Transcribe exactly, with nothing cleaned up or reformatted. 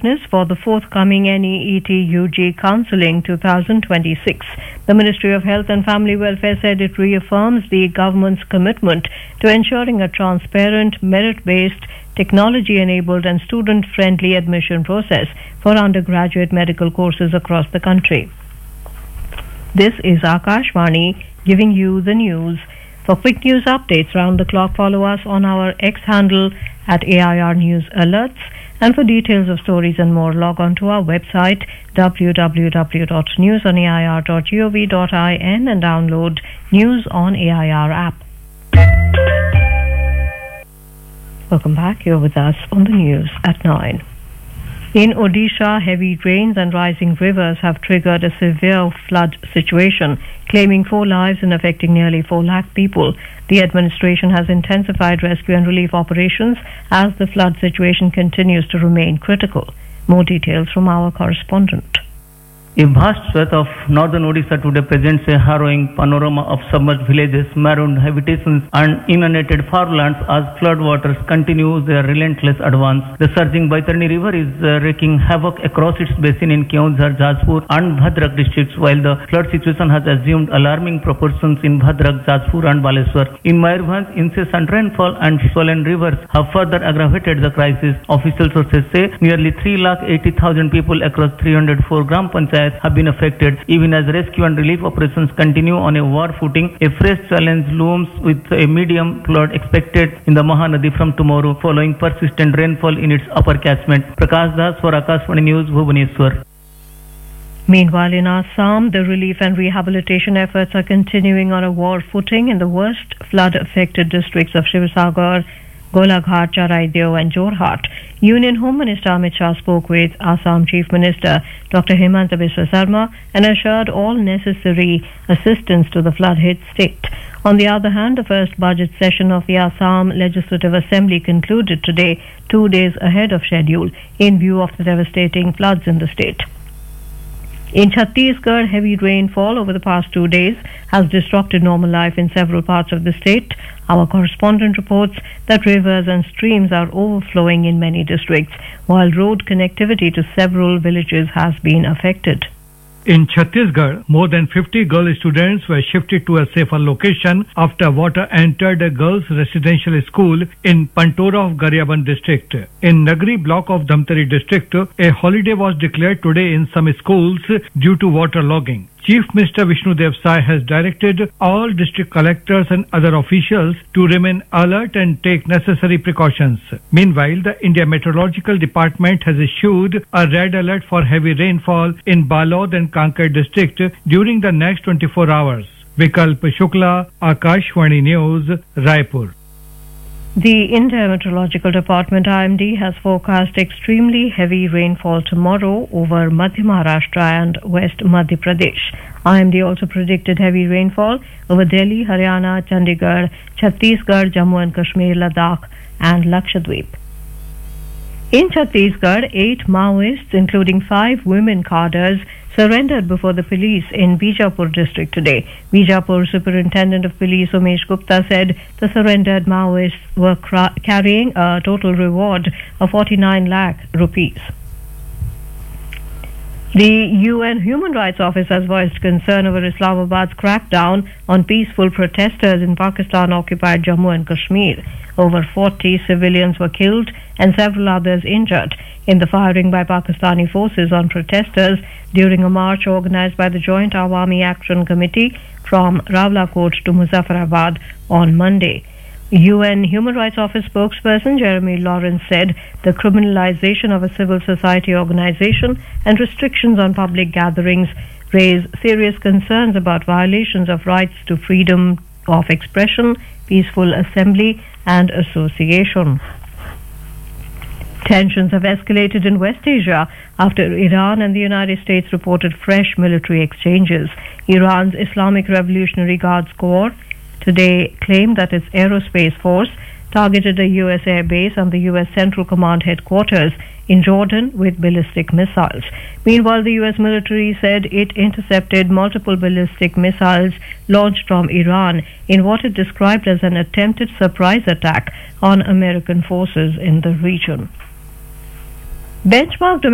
preparedness for the forthcoming N E E T U G Counselling twenty twenty-six. The Ministry of Health and Family Welfare said it reaffirms the government's commitment to ensuring a transparent, merit-based, technology-enabled and student-friendly admission process for undergraduate medical courses across the country. This is Akashvani giving you the news. For quick news updates round the clock, follow us on our X handle at A I R News Alerts. And for details of stories and more, log on to our website w w w dot news on a i r dot gov dot in and download News on A I R app. Welcome back. You're with us on the news at nine. In Odisha, heavy rains and rising rivers have triggered a severe flood situation, claiming four lives and affecting nearly four lakh people. The administration has intensified rescue and relief operations as the flood situation continues to remain critical. More details from our correspondent. A vast swath of northern Odisha today presents a harrowing panorama of submerged villages, marooned habitations and inundated farmlands as flood waters continue their relentless advance. The surging Baitarani river is uh, wreaking havoc across its basin in Keonjhar, Jajpur and Bhadrak districts, while the flood situation has assumed alarming proportions in Bhadrak, Jajpur and Baleswar. In Mayurbhanj, incessant rainfall and swollen rivers have further aggravated the crisis. Official sources say nearly three lakh eighty thousand people across three hundred four gram panchayats have been affected. Even as rescue and relief operations continue on a war footing, a fresh challenge looms with a medium flood expected in the Mahanadi from tomorrow following persistent rainfall in its upper catchment. Prakash Das for Akashvani News, Bhubaneswar. Meanwhile, in Assam, the relief and rehabilitation efforts are continuing on a war footing in the worst flood-affected districts of Sivasagar, Golaghat, Charaideo and Jorhat. Union Home Minister Amit Shah spoke with Assam Chief Minister Doctor Hemanta Biswa Sarma and assured all necessary assistance to the flood-hit state. On the other hand, the first budget session of the Assam Legislative Assembly concluded today, two days ahead of schedule, in view of the devastating floods in the state. In Chhattisgarh, heavy rainfall over the past two days has disrupted normal life in several parts of the state. Our correspondent reports that rivers and streams are overflowing in many districts, while road connectivity to several villages has been affected. In Chhattisgarh, more than fifty girl students were shifted to a safer location after water entered a girls' residential school in Pantora of Garyaban district. In Nagri block of Dhamtari district, a holiday was declared today in some schools due to water logging. Chief Minister Vishnu Dev Sai has directed all district collectors and other officials to remain alert and take necessary precautions. Meanwhile, the India Meteorological Department has issued a red alert for heavy rainfall in Balod and Kankar district during the next twenty-four hours. Vikalp Shukla, Akashvani News, Raipur. The India Meteorological Department I M D has forecast extremely heavy rainfall tomorrow over Madhya Maharashtra and West Madhya Pradesh. I M D also predicted heavy rainfall over Delhi, Haryana, Chandigarh, Chhattisgarh, Jammu and Kashmir, Ladakh and Lakshadweep. In Chhattisgarh, eight Maoists, including five women cadres, surrendered before the police in Bijapur district today. Bijapur Superintendent of Police Umesh Gupta said the surrendered Maoists were cra- carrying a total reward of forty-nine lakh rupees. The U N Human Rights Office has voiced concern over Islamabad's crackdown on peaceful protesters in Pakistan-occupied Jammu and Kashmir. Over forty civilians were killed and several others injured in the firing by Pakistani forces on protesters during a march organized by the Joint Awami Action Committee from Rawalakot to Muzaffarabad on Monday. U N Human Rights Office spokesperson Jeremy Lawrence said the criminalization of a civil society organization and restrictions on public gatherings raise serious concerns about violations of rights to freedom of expression, peaceful assembly and association. Tensions have escalated in West Asia after Iran and the United States reported fresh military exchanges. Iran's Islamic Revolutionary Guards Corps today claimed that its aerospace force targeted a U S air base and the U S Central Command headquarters in Jordan with ballistic missiles. Meanwhile, the U S military said it intercepted multiple ballistic missiles launched from Iran in what it described as an attempted surprise attack on American forces in the region. Benchmark